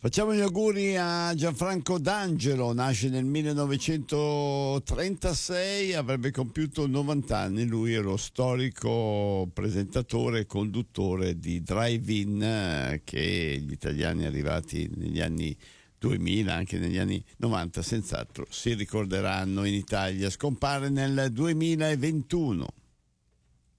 Facciamo gli auguri a Gianfranco D'Angelo, nasce nel 1936, avrebbe compiuto 90 anni, lui è lo storico presentatore e conduttore di Drive-In che gli italiani arrivati negli anni 2000, anche negli anni 90 senz'altro si ricorderanno in Italia. Scompare nel 2021.